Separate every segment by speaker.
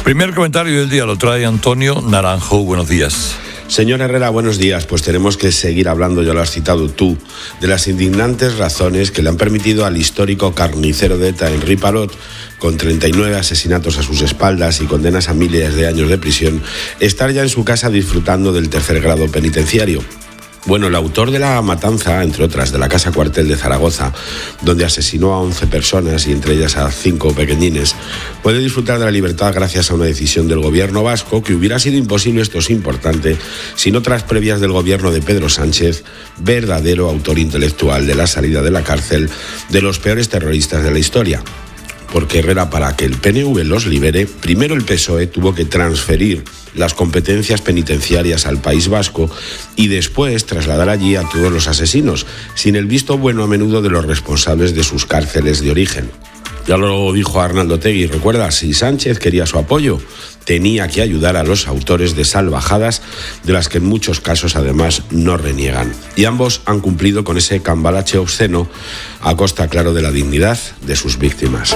Speaker 1: Primer comentario del día lo trae Antonio Naranjo. Buenos días.
Speaker 2: Señor Herrera, buenos días. Pues tenemos que seguir hablando, ya lo has citado tú, de las indignantes razones que le han permitido al histórico carnicero de ETA, Henri Parot, con 39 asesinatos a sus espaldas y condenas a miles de años de prisión, estar ya en su casa disfrutando del tercer grado penitenciario. Bueno, el autor de la matanza, entre otras, de la Casa Cuartel de Zaragoza, donde asesinó a 11 personas y entre ellas a 5 pequeñines, puede disfrutar de la libertad gracias a una decisión del gobierno vasco que hubiera sido imposible, esto es importante, sin otras previas del gobierno de Pedro Sánchez, verdadero autor intelectual de la salida de la cárcel de los peores terroristas de la historia. Porque Herrera, para que el PNV los libere, primero el PSOE tuvo que transferir las competencias penitenciarias al País Vasco y después trasladar allí a todos los asesinos, sin el visto bueno a menudo de los responsables de sus cárceles de origen. Ya lo dijo Arnaldo Otegi, recuerda, si Sánchez quería su apoyo, tenía que ayudar a los autores de salvajadas, de las que en muchos casos además no reniegan. Y ambos han cumplido con ese cambalache obsceno a costa, claro, de la dignidad de sus víctimas.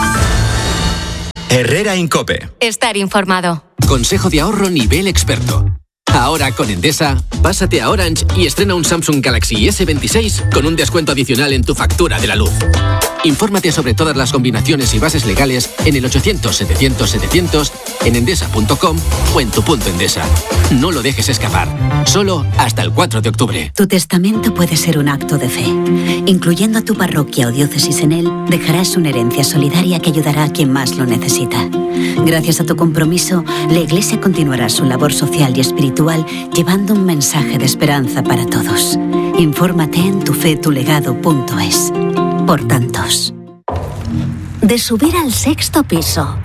Speaker 3: Herrera en COPE.
Speaker 4: Estar informado.
Speaker 3: Consejo de ahorro nivel experto. Ahora con Endesa, pásate a Orange y estrena un Samsung Galaxy S26 con un descuento adicional en tu factura de la luz. Infórmate sobre todas las combinaciones y bases legales en el 800-700-700, en endesa.com o en tu punto Endesa. No lo dejes escapar. Solo hasta el 4 de octubre.
Speaker 5: Tu testamento puede ser un acto de fe. Incluyendo a tu parroquia o diócesis en él, dejarás una herencia solidaria que ayudará a quien más lo necesita. Gracias a tu compromiso, la Iglesia continuará su labor social y espiritual llevando un mensaje de esperanza para todos. Infórmate en tufetulegado.es. Por tantos.
Speaker 6: De subir al 6º piso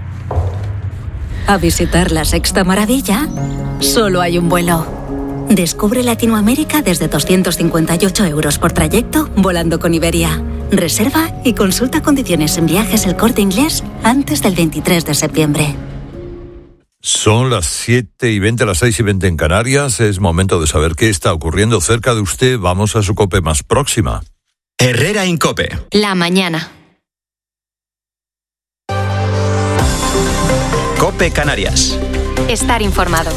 Speaker 6: a visitar la Sexta Maravilla, solo hay un vuelo. Descubre Latinoamérica desde 258 € por trayecto volando con Iberia. Reserva y consulta condiciones en Viajes El Corte Inglés antes del 23 de septiembre.
Speaker 1: Son las 7:20, las 6:20 en Canarias. Es momento de saber qué está ocurriendo cerca de usted. Vamos a su COPE más próxima.
Speaker 3: Herrera en COPE.
Speaker 4: La mañana.
Speaker 3: COPE Canarias.
Speaker 4: Estar informado.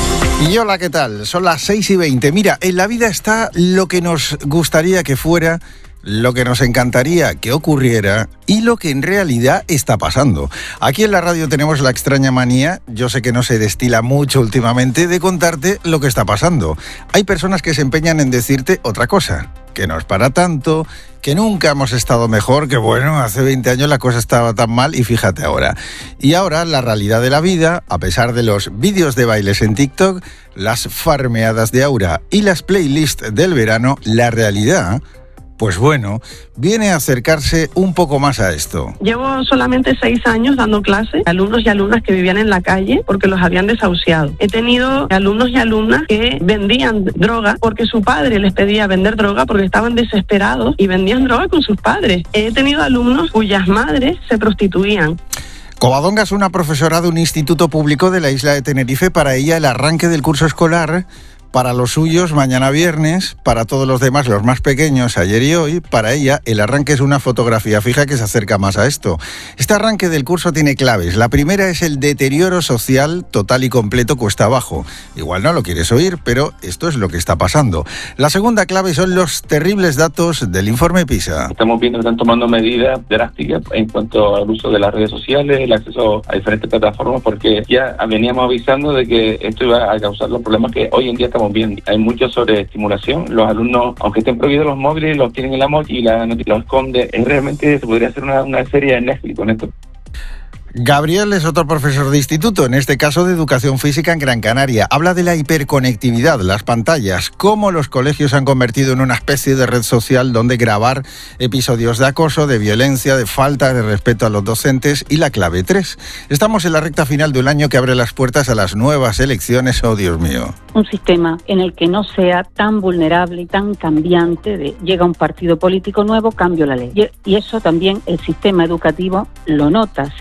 Speaker 7: Y hola, ¿qué tal? Son las 6:20. Mira, en la vida está lo que nos gustaría que fuera, lo que nos encantaría que ocurriera y lo que en realidad está pasando. Aquí en la radio tenemos la extraña manía, yo sé que no se destila mucho últimamente, de contarte lo que está pasando. Hay personas que se empeñan en decirte otra cosa, que no es para tanto, que nunca hemos estado mejor, que bueno, hace 20 años la cosa estaba tan mal y fíjate ahora. Y ahora la realidad de la vida, a pesar de los vídeos de bailes en TikTok, las farmeadas de Aura y las playlists del verano, la realidad, pues bueno, viene a acercarse un poco más a esto.
Speaker 8: Llevo solamente 6 años dando clases a alumnos y alumnas que vivían en la calle porque los habían desahuciado. He tenido alumnos y alumnas que vendían droga porque su padre les pedía vender droga porque estaban desesperados y vendían droga con sus padres. He tenido alumnos cuyas madres se prostituían.
Speaker 7: Covadonga es una profesora de un instituto público de la isla de Tenerife. Para ella el arranque del curso escolar, para los suyos mañana viernes, para todos los demás, los más pequeños, ayer y hoy, para ella el arranque es una fotografía fija que se acerca más a esto. Este arranque del curso tiene claves. La primera es el deterioro social total y completo cuesta abajo. Igual no lo quieres oír, pero esto es lo que está pasando. La segunda clave son los terribles datos del informe PISA.
Speaker 9: Estamos viendo que están tomando medidas drásticas en cuanto al uso de las redes sociales, el acceso a diferentes plataformas, porque ya veníamos avisando de que esto iba a causar los problemas que hoy en día estamos viendo. Hay mucha sobreestimulación. Los alumnos, aunque estén prohibidos los móviles, los tienen en la mochila y los esconden. Realmente se podría hacer una serie de Netflix con esto.
Speaker 7: Gabriel es otro profesor de instituto, en este caso de educación física en Gran Canaria. Habla de la hiperconectividad, las pantallas, cómo los colegios se han convertido en una especie de red social donde grabar episodios de acoso, de violencia, de falta de respeto a los docentes y la clave 3. Estamos en la recta final de un año que abre las puertas a las nuevas elecciones. Oh, Dios mío.
Speaker 10: Un sistema en el que no sea tan vulnerable y tan cambiante de llega un partido político nuevo, cambio la ley. Y eso también el sistema educativo lo nota, se ve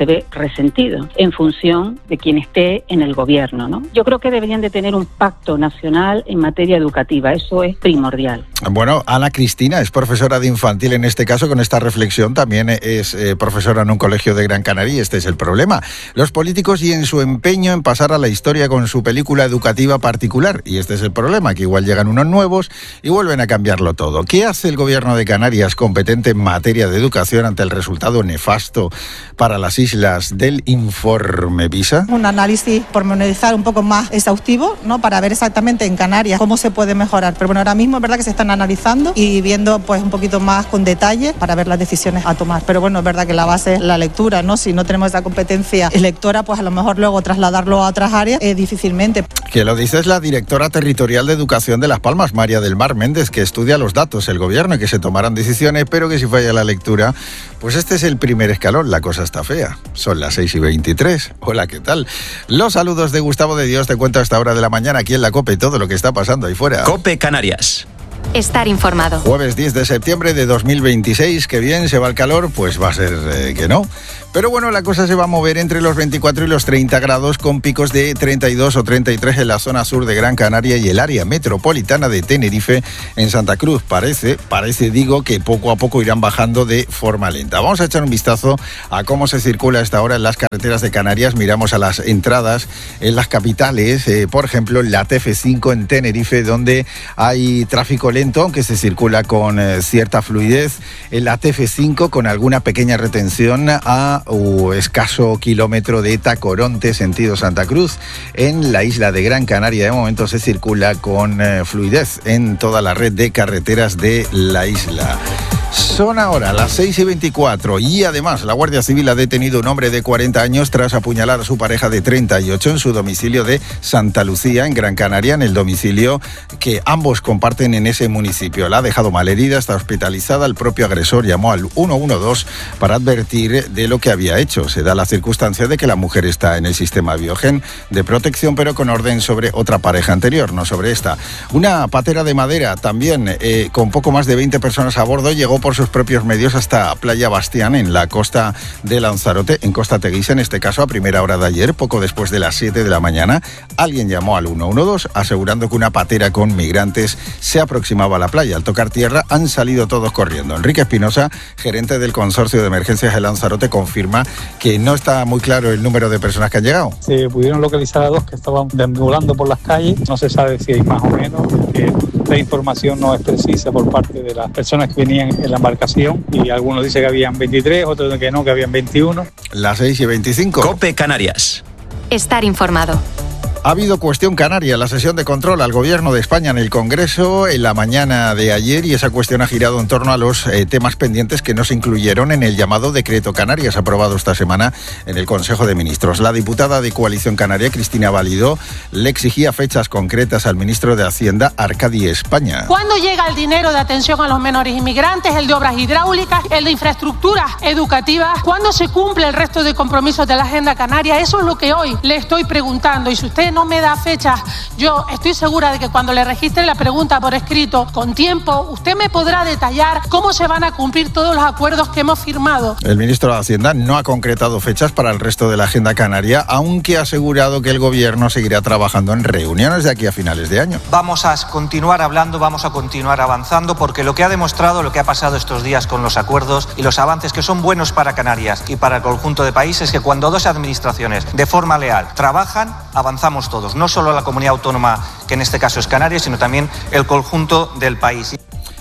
Speaker 10: resentido en función de quien esté en el gobierno, ¿no? Yo creo que deberían de tener un pacto nacional en materia educativa, eso es primordial.
Speaker 7: Bueno, Ana Cristina es profesora de infantil en este caso, con esta reflexión también es profesora en un colegio de Gran Canaria y este es el problema. Los políticos y en su empeño en pasar a la historia con su película educativa particular y este es el problema, que igual llegan unos nuevos y vuelven a cambiarlo todo. ¿Qué hace el gobierno de Canarias competente en materia de educación ante el resultado nefasto para las islas del informe PISA?
Speaker 11: Un análisis pormenorizado un poco más exhaustivo, ¿no? Para ver exactamente en Canarias cómo se puede mejorar. Pero bueno, ahora mismo es verdad que se están analizando y viendo pues un poquito más con detalle para ver las decisiones a tomar. Pero bueno, es verdad que la base es la lectura, ¿no? Si no tenemos esa competencia lectora, pues a lo mejor luego trasladarlo a otras áreas difícilmente.
Speaker 7: Que lo dice es la directora territorial de Educación de Las Palmas, María del Mar Méndez, que estudia los datos, el gobierno, y que se tomarán decisiones, pero que si falla la lectura, pues este es el primer escalón, la cosa está fea. Son las 6:23. Hola, ¿qué tal? Los saludos de Gustavo de Dios, te cuento a esta hora de la mañana aquí en la COPE todo lo que está pasando ahí fuera.
Speaker 12: COPE Canarias.
Speaker 4: Estar informado.
Speaker 7: Jueves 10 de septiembre de 2026, qué bien, se va el calor, pues va a ser que no. Pero bueno, la cosa se va a mover entre los 24 y los 30 grados con picos de 32 o 33 en la zona sur de Gran Canaria y el área metropolitana de Tenerife en Santa Cruz. Parece digo, que poco a poco irán bajando de forma lenta. Vamos a echar un vistazo a cómo se circula a esta hora en las carreteras de Canarias. Miramos a las entradas en las capitales, por ejemplo, la TF5 en Tenerife, donde hay tráfico lento, aunque se circula con cierta fluidez. En la TF5 con alguna pequeña retención a escaso kilómetro de Tacoronte, sentido Santa Cruz. En la isla de Gran Canaria de momento se circula con fluidez en toda la red de carreteras de la isla. Son ahora las 6:24 y además la Guardia Civil ha detenido a un hombre de 40 años tras apuñalar a su pareja de 38 en su domicilio de Santa Lucía, en Gran Canaria, en el domicilio que ambos comparten en ese municipio. La ha dejado malherida, está hospitalizada. El propio agresor llamó al 112 para advertir de lo que había hecho. Se da la circunstancia de que la mujer está en el sistema Biogen de protección, pero con orden sobre otra pareja anterior, no sobre esta. Una patera de madera también con poco más de 20 personas a bordo llegó por sus propios medios hasta Playa Bastián, en la costa de Lanzarote, en Costa Teguise, en este caso a primera hora de ayer, poco después de las 7 de la mañana. Alguien llamó al 112 asegurando que una patera con migrantes se aproximaba a la playa. Al tocar tierra han salido todos corriendo. Enrique Espinosa, gerente del Consorcio de Emergencias de Lanzarote, confirma que no está muy claro el número de personas que han llegado.
Speaker 13: Se pudieron localizar a dos que estaban deambulando por las calles. No se sabe si hay más o menos, porque la información no es precisa por parte de las personas que venían en la embarcación y algunos dicen que habían 23, otros que no, que habían 21.
Speaker 7: Las 6:25.
Speaker 12: COPE Canarias.
Speaker 4: Estar informado.
Speaker 7: Ha habido cuestión canaria, la sesión de control al gobierno de España en el Congreso en la mañana de ayer, y esa cuestión ha girado en torno a los temas pendientes que no se incluyeron en el llamado Decreto Canarias aprobado esta semana en el Consejo de Ministros. La diputada de Coalición Canaria, Cristina Valido, le exigía fechas concretas al ministro de Hacienda, Arcadi España.
Speaker 14: ¿Cuándo llega el dinero de atención a los menores inmigrantes, el de obras hidráulicas, el de infraestructuras educativas? ¿Cuándo se cumple el resto de compromisos de la Agenda Canaria? Eso es lo que hoy le estoy preguntando, y si usted no me da fechas, yo estoy segura de que cuando le registre la pregunta por escrito con tiempo, usted me podrá detallar cómo se van a cumplir todos los acuerdos que hemos firmado.
Speaker 7: El ministro de Hacienda no ha concretado fechas para el resto de la Agenda Canaria, aunque ha asegurado que el gobierno seguirá trabajando en reuniones de aquí a finales de año.
Speaker 15: Vamos a continuar hablando, vamos a continuar avanzando, porque lo que ha demostrado, lo que ha pasado estos días con los acuerdos y los avances que son buenos para Canarias y para el conjunto de país, es que cuando dos administraciones de forma leal trabajan, avanzamos todos, no solo la comunidad autónoma, que en este caso es Canarias, sino también el conjunto del país.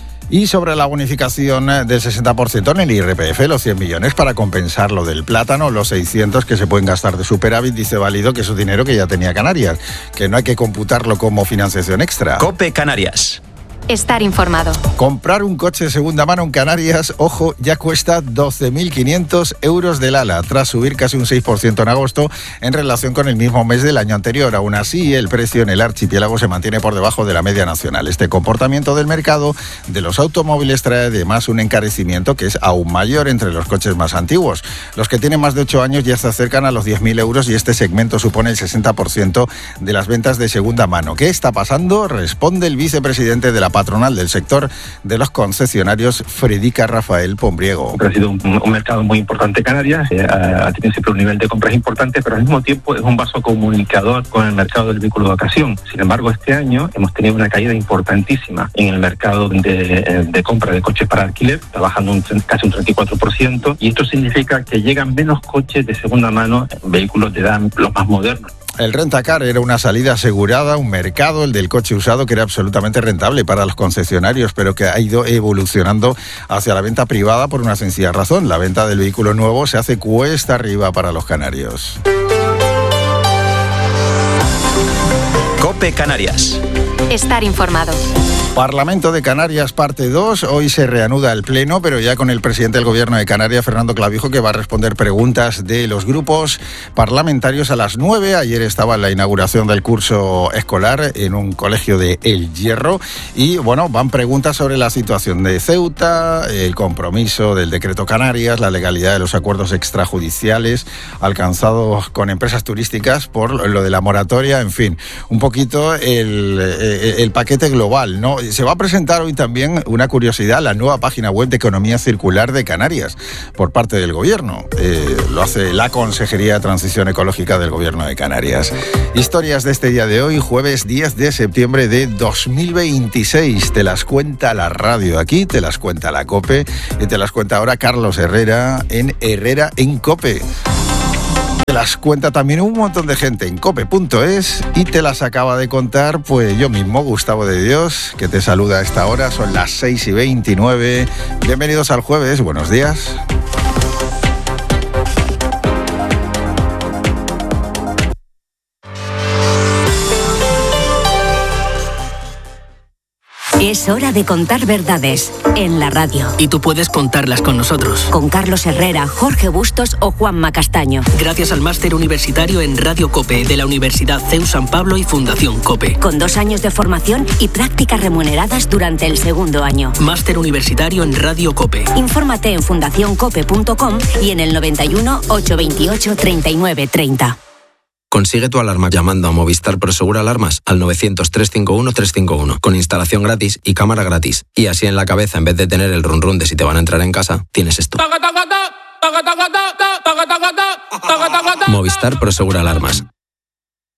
Speaker 7: Y sobre la bonificación del 60% en el IRPF, los 100 millones para compensar lo del plátano, los 600 que se pueden gastar de superávit, dice Valido que es un dinero que ya tenía Canarias, que no hay que computarlo como financiación extra.
Speaker 12: COPE Canarias.
Speaker 4: Estar informado.
Speaker 7: Comprar un coche de segunda mano en Canarias, ojo, ya cuesta 12.500 euros del ala, tras subir casi un 6% en agosto en relación con el mismo mes del año anterior. Aún así, el precio en el archipiélago se mantiene por debajo de la media nacional. Este comportamiento del mercado de los automóviles trae además un encarecimiento que es aún mayor entre los coches más antiguos. Los que tienen más de 8 años ya se acercan a los 10.000 euros y este segmento supone el 60% de las ventas de segunda mano. ¿Qué está pasando? Responde el vicepresidente de la patronal del sector de los concesionarios, Fredica Rafael Pombriego.
Speaker 16: Ha sido un mercado muy importante Canarias, ha tenido siempre un nivel de compras importante, pero al mismo tiempo es un vaso comunicador con el mercado del vehículo de ocasión. Sin embargo, este año hemos tenido una caída importantísima en el mercado de compra de coches para alquiler, está bajando casi un 34%, y esto significa que llegan menos coches de segunda mano, vehículos de edad los más modernos.
Speaker 7: El rentacar era una salida asegurada, un mercado, el del coche usado, que era absolutamente rentable para los concesionarios, pero que ha ido evolucionando hacia la venta privada por una sencilla razón. La venta del vehículo nuevo se hace cuesta arriba para los canarios.
Speaker 12: COPE Canarias.
Speaker 4: Estar informado.
Speaker 7: Parlamento de Canarias, parte 2. Hoy se reanuda el pleno, pero ya con el presidente del Gobierno de Canarias, Fernando Clavijo, que va a responder preguntas de los grupos parlamentarios a las 9. Ayer estaba en la inauguración del curso escolar en un colegio de El Hierro. Y, bueno, van preguntas sobre la situación de Ceuta, el compromiso del decreto Canarias, la legalidad de los acuerdos extrajudiciales alcanzados con empresas turísticas por lo de la moratoria. En fin, un poquito el paquete global, ¿no? Se va a presentar hoy también, una curiosidad, la nueva página web de Economía Circular de Canarias por parte del Gobierno. Lo hace la Consejería de Transición Ecológica del Gobierno de Canarias. Historias de este día de hoy, jueves 10 de septiembre de 2026. Te las cuenta la radio aquí, te las cuenta la COPE y te las cuenta ahora Carlos Herrera en COPE. Te las cuenta también un montón de gente en cope.es y te las acaba de contar pues yo mismo, Gustavo de Dios, que te saluda a esta hora. Son las 6:29. Bienvenidos al jueves, buenos días.
Speaker 5: Es hora de contar verdades en la radio.
Speaker 17: Y tú puedes contarlas con nosotros.
Speaker 5: Con Carlos Herrera, Jorge Bustos o Juanma Castaño.
Speaker 17: Gracias al máster universitario en Radio COPE de la Universidad CEU San Pablo y Fundación COPE.
Speaker 5: Con 2 años de formación y prácticas remuneradas durante el segundo año.
Speaker 17: Máster universitario en Radio COPE.
Speaker 5: Infórmate en fundacioncope.com y en el 91 828 39 30.
Speaker 18: Consigue tu alarma llamando a Movistar Prosegura Alarmas al 900-351-351 con instalación gratis y cámara gratis. Y así en la cabeza, en vez de tener el run run de si te van a entrar en casa, tienes esto. Movistar Prosegura Alarmas.